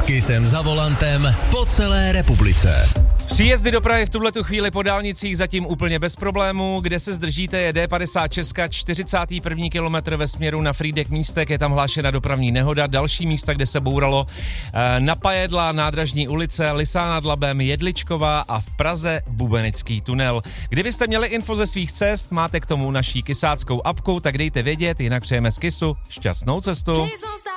Kysem za volantem po celé republice. Příjezdy do Prahy v tuhletu chvíli po dálnicích zatím úplně bez problémů. Kde se zdržíte je D56, 41. kilometr ve směru na Frýdek Místek, je tam hlášena dopravní nehoda. Další místa, kde se bouralo, na Pajedla, Nádražní ulice, Lysá nad Labem, Jedličková a v Praze Bubenický tunel. Kdybyste měli info ze svých cest, máte k tomu naší kysáckou apku, tak dejte vědět, jinak přejeme z Kysu šťastnou cestu.